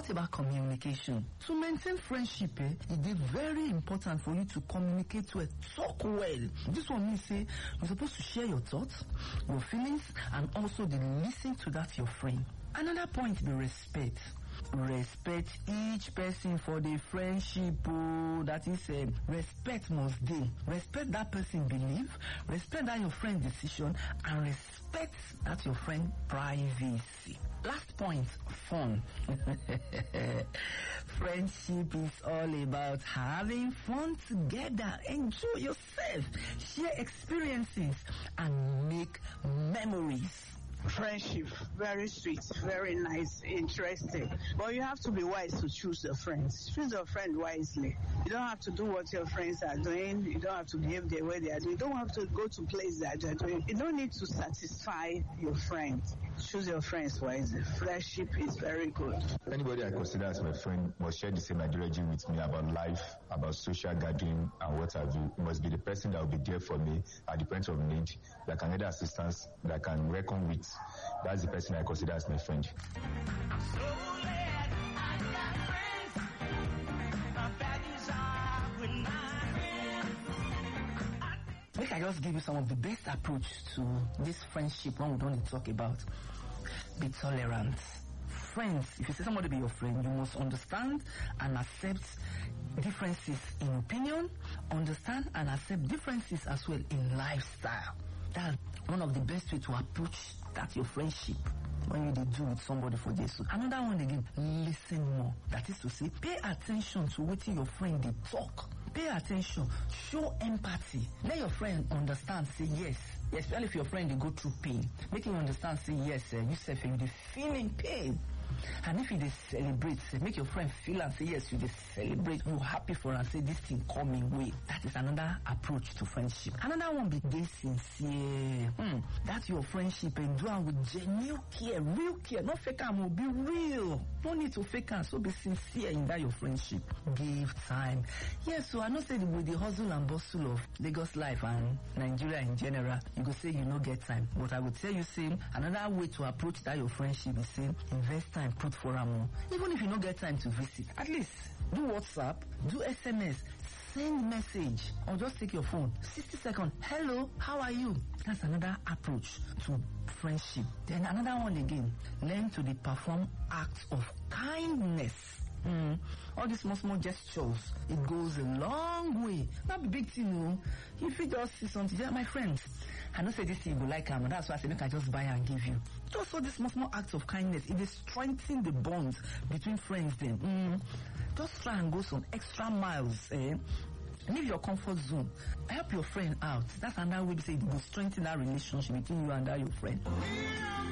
What about communication? To maintain friendship, it is very important for you to communicate well, talk well. This one means say you're supposed to share your thoughts, your feelings, and also the listen to that your friend. Another point be respect. Respect each person for the friendship. That is, respect must be. Respect that person belief, respect that your friend decision, and respect that your friend privacy. Last point, fun. Friendship is all about having fun together. Enjoy yourself, share experiences, and make memories. Friendship, very sweet, very nice, interesting. But you have to be wise to choose your friends. Choose your friend wisely. You don't have to do what your friends are doing. You don't have to behave the way they are doing. You don't have to go to places that they are doing. You don't need to satisfy your friends. Choose your friends wisely. Friendship is very good. Anybody I consider as my friend must share the same ideology with me about life, about social gathering, and what have you. It must be the person that will be there for me at the point of need, that can get assistance, that can reckon with. That's the person I consider as my friend. Make I just give you some of the best approach to this friendship when we don't talk about. Be tolerant. Friends, if you say somebody be your friend, you must understand and accept differences in opinion, understand and accept differences as well in lifestyle. That's one of the best way to approach that your friendship when you do with somebody for this. So another one again, listen more. That is to say, pay attention to what your friend they talk. Pay attention, show empathy. Let your friend understand, say yes. Especially if your friend they go through pain. Make him understand, say yes, you say you they feeling pain. And if you they celebrate, say, make your friend feel and say yes, you they celebrate, you happy for and say this thing coming way. That is another approach to friendship. Another one be they sincere. That's your friendship and do it with genuine care, real care. Not fake am, be real. No need to fake am, so be sincere in that your friendship. Give time. Yes, so I know say with the hustle and bustle of Lagos life and Nigeria in general, you go say you no get time. But I would tell you, say another way to approach that your friendship is say invest time, put for more. Even if you don't get time to visit, at least do WhatsApp, do SMS, send message, or just take your phone. 60 seconds. Hello, how are you? That's another approach to friendship. Then another one again, learn to perform acts of kindness. All these small gestures, it goes a long way. Not a big thing, no. If you just see something, yeah, my friends, I know say this thing you go like them, that's why I say make I just buy and give you. Just all these small acts of kindness, it is strengthening the bonds between friends then. Just try and go some extra miles, leave your comfort zone. Help your friend out. That's another way to say it will strengthen that relationship between you and that your friend.